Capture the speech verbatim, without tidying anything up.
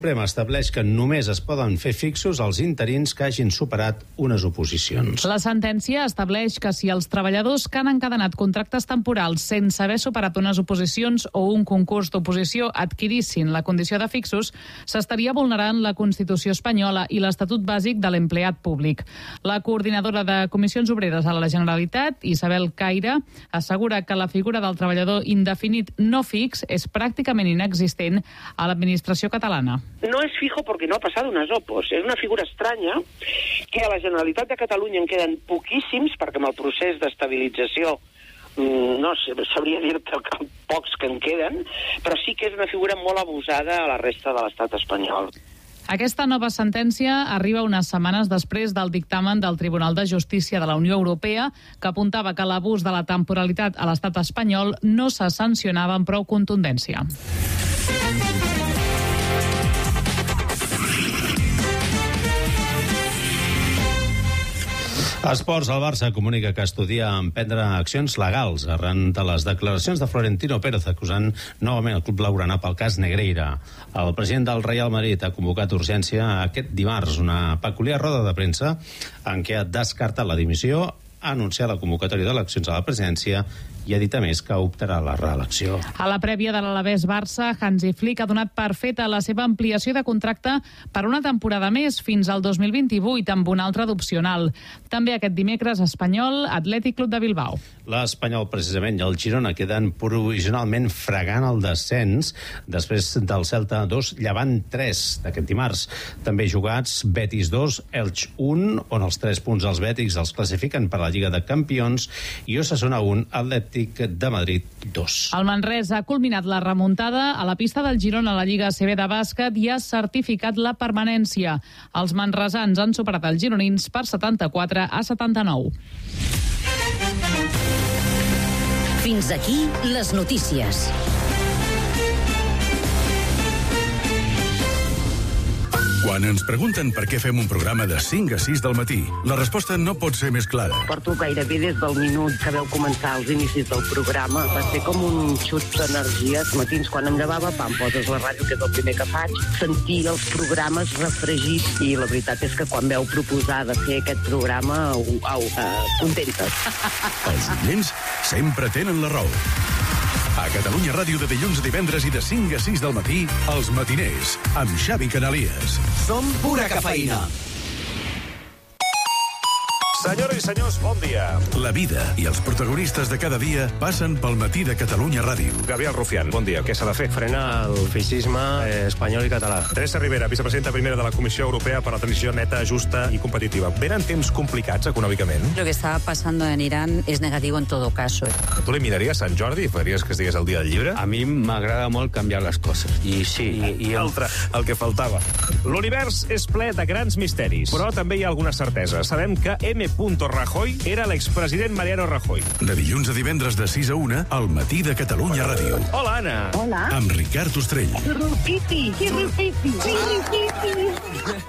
Suprem estableix que només es poden fer fixos els interins que hagin superat unes oposicions. La sentència estableix que si els treballadors que han encadenat contractes temporals sense haver superat unes oposicions o un concurs d'oposició adquirissin la condició de fixos, s'estaria vulnerant la Constitució espanyola i l'Estatut bàsic de l'empleat públic. La coordinadora de Comissions Obreres a la Generalitat, Isabel Caire, assegura que la figura del treballador indefinit no fix és pràcticament inexistent a l'administració catalana. No es fijo porque no ha pasado unas opos. És una figura estranya que a la Generalitat de Catalunya en queden poquíssims, perquè amb el procés d'estabilització no sé, sabria dir-te que pocs que en queden, però sí que és una figura molt abusada a la resta de l'estat espanyol. Aquesta nova sentència arriba unes setmanes després del dictamen del Tribunal de Justícia de la Unió Europea, que apuntava que l'abús de la temporalitat a l'estat espanyol no se sancionava amb prou contundència. Esports, el Barça comunica que estudia emprendre accions legals arran de les declaracions de Florentino Pérez acusant novament el club blaugrana pel cas Negreira. El president del Real Madrid ha convocat urgència aquest dimarts una peculiar roda de premsa en què ha descartat la dimissió, ha anunciat la convocatòria d'eleccions a la presidència i ha dit a més que optarà a la reelecció. A la prèvia de l'Alavés Barça, Hansi Flick ha donat per feta la seva ampliació de contracte per una temporada més fins al dos mil vint-i-vuit amb una altra d'opcional. També aquest dimecres Espanyol, Atlètic Club de Bilbao. L'Espanyol precisament i el Girona queden provisionalment fregant el descens després del Celta dos, Llevant tres d'aquest dimarts. També jugats Betis dos, Elx un, on els tres punts dels bètics els classifiquen per la Lliga de Campions, i Osasuna un, Atlètic de Madrid dos. El Manresa ha culminat la remuntada a la pista del Girona a la Lliga A C B de bàsquet i ha certificat la permanència. Els manresans han superat els gironins per setanta-quatre a setanta-nou. Fins aquí les notícies. Quan ens pregunten per què fem un programa de cinc a sis del matí, la resposta no pot ser més clara. Porto gairebé des del minut que veu començar els inicis del programa. Va ser com un xut d'energia. Els matins, quan em llevava, pam, poses la ràdio, que és el primer que faig, sentir els programes refregits. I la veritat és que quan veu proposar de fer aquest programa, au, au, uh, contentes. Els oients sempre tenen la raó. A Catalunya Ràdio de dilluns a divendres i de cinc a sis del matí, Els Matiners, amb Xavi Canalies. Som pura cafeïna. Senyores i senyors, bon dia. La vida i els protagonistes de cada dia passen pel matí de Catalunya Ràdio. Gabriel Rufián, bon dia. Què s'ha de fer? Frenar el feixisme eh, espanyol i català. Teresa Rivera, vicepresidenta primera de la Comissió Europea per la Transició Neta, Justa y Competitiva. ¿Venen temps complicats econòmicament? Lo que está pasando en Irán es negativo en todo caso. Tu l'imitaries Sant Jordi i faries que estigués al dia del llibre? A mi m'agrada molt canviar les coses. I sí, i, i el... Altre, el que faltava. L'univers és ple de grans misteris, però també hi ha alguna certesa. Sabem que M. Rajoy era l'expresident Mariano Rajoy. De dilluns a divendres de sis a una, al matí de Catalunya Ràdio. Hola, Anna. Hola. Amb Ricard Ostrell. Rufiti, sí, Rufiti, sí, Rufiti.